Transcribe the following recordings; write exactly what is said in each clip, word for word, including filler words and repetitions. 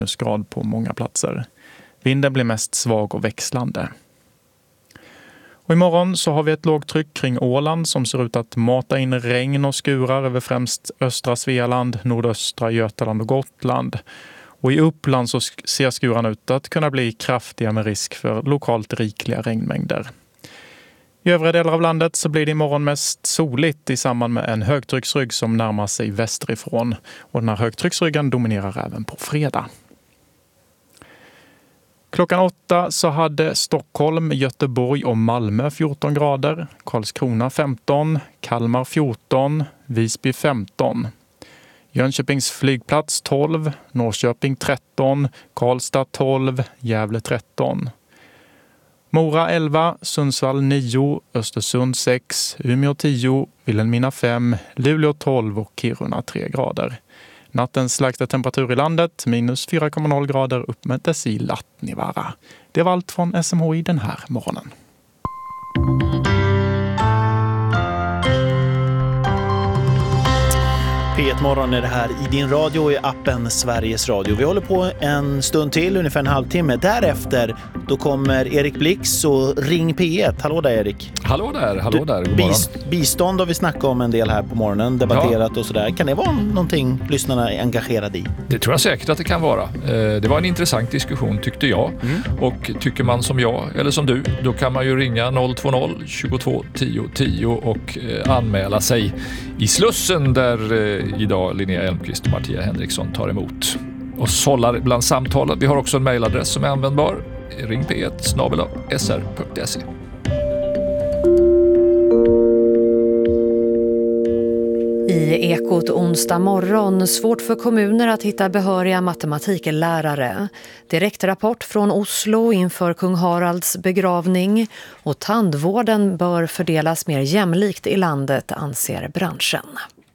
minusgrad på många platser. Vinden blir mest svag och växlande. Och imorgon så har vi ett lågtryck kring Åland som ser ut att mata in regn och skurar över främst östra Svealand, nordöstra Götaland och Gotland. Och i Uppland så ser skurarna ut att kunna bli kraftiga med risk för lokalt rikliga regnmängder. I övriga delar av landet så blir det imorgon mest soligt i samband med en högtrycksrygg som närmar sig västerifrån. Och den här högtrycksryggen dominerar även på fredag. Klockan åtta så hade Stockholm, Göteborg och Malmö fjorton grader, Karlskrona femton, Kalmar fjorton, Visby femton. Jönköpings flygplats tolv, Norrköping tretton, Karlstad tolv, Gävle tretton. Mora elva, Sundsvall nio, Östersund sex, Umeå tio, Vilhelmina fem, Luleå tolv och Kiruna tre grader. Nattens lägsta temperatur i landet, minus fyra komma noll grader, uppmättes i Lattnivaara. Det var allt från S M H I den här morgonen. P ett-morgon är det här i din radio och i appen Sveriges Radio. Vi håller på en stund till, ungefär en halvtimme. Därefter då kommer Erik Blix och Ring P ett. Hallå där Erik. Hallå där, hallå där. God Bist- bistånd har vi snackat om en del här på morgonen, debatterat ja. och sådär. Kan det vara någonting lyssnarna är engagerade i? Det tror jag säkert att det kan vara. Det var en intressant diskussion tyckte jag. Mm. Och tycker man som jag eller som du, då kan man ju ringa noll två noll tjugotvå tio tio och anmäla sig i Slussen där idag Linnea Elmqvist och Martia Henriksson tar emot och sållar bland samtalen. Vi har också en mejladress som är användbar. ring p ett snabel-a s r punkt s e. I Ekot onsdag morgon, svårt för kommuner att hitta behöriga matematiklärare. Direktrapport från Oslo inför kung Haralds begravning och tandvården bör fördelas mer jämlikt i landet, anser branschen.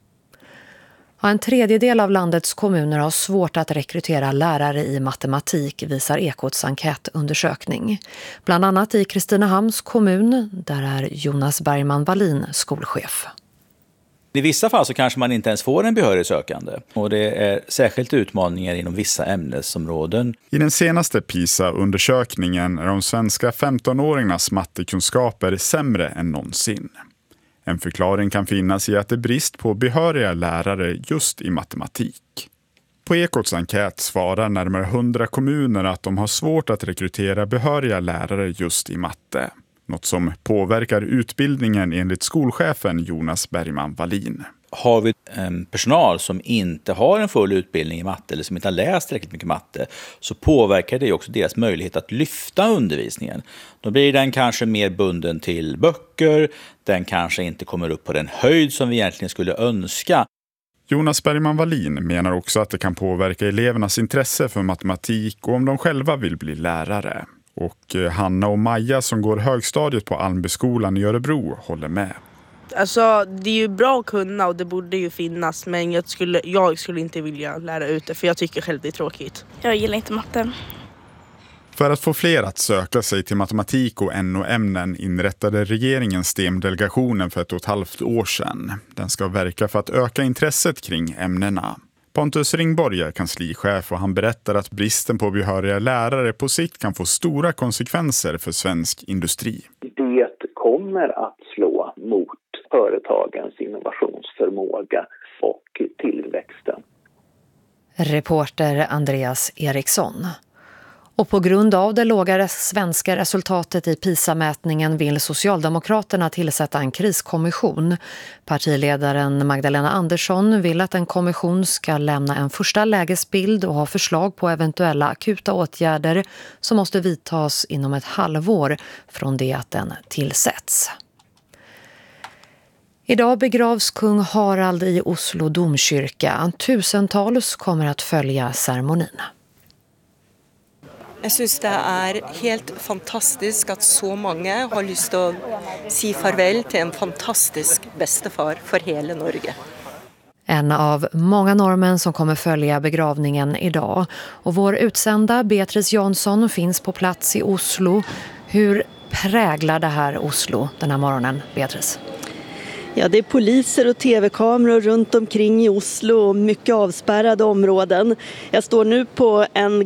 Ja, en tredjedel av landets kommuner har svårt att rekrytera lärare i matematik, visar Ekots enkätundersökning. Bland annat i Kristinehamns kommun, där är Jonas Bergman Wallin skolchef. I vissa fall så kanske man inte ens får en behörig sökande och det är särskilt utmaningar inom vissa ämnesområden. I den senaste PISA-undersökningen är de svenska femtonåringarnas mattekunskaper sämre än någonsin. En förklaring kan finnas i att det är brist på behöriga lärare just i matematik. På Ekots enkät svarar närmare hundra kommuner att de har svårt att rekrytera behöriga lärare just i matte. Något som påverkar utbildningen enligt skolchefen Jonas Bergman Wallin. Har vi en personal som inte har en full utbildning i matte eller som inte har läst tillräckligt mycket matte, så påverkar det också deras möjlighet att lyfta undervisningen. Då blir den kanske mer bunden till böcker, den kanske inte kommer upp på den höjd som vi egentligen skulle önska. Jonas Bergman Wallin menar också att det kan påverka elevernas intresse för matematik och om de själva vill bli lärare. Och Hanna och Maja som går högstadiet på Almbyskolan i Örebro håller med. Alltså det är ju bra att kunna och det borde ju finnas, men jag skulle, jag skulle inte vilja lära ut det för jag tycker själv det är tråkigt. Jag gillar inte matte. För att få fler att söka sig till matematik och N O-ämnen inrättade regeringen STEM-delegationen för ett och ett halvt år sedan. Den ska verka för att öka intresset kring ämnena. Pontus Ringborg är kanslichef och han berättar att bristen på behöriga lärare på sikt kan få stora konsekvenser för svensk industri. Det kommer att slå mot företagens innovationsförmåga och tillväxten. Reporter Andreas Eriksson. Och på grund av det låga svenska resultatet i PISA-mätningen vill Socialdemokraterna tillsätta en kriskommission. Partiledaren Magdalena Andersson vill att en kommission ska lämna en första lägesbild och ha förslag på eventuella akuta åtgärder som måste vidtas inom ett halvår från det att den tillsätts. Idag begravs kung Harald i Oslo domkyrka. Tusentals kommer att följa ceremonin. Jag syns det är helt fantastiskt att så många har lust att si farväl till en fantastisk bestefar för hela Norge. En av många norrmän som kommer följa begravningen idag. Och vår utsända Beatrice Jansson finns på plats i Oslo. Hur präglar det här Oslo den här morgonen, Beatrice? Ja, det är poliser och tv-kameror runt omkring i Oslo och mycket avspärrade områden. Jag står nu på en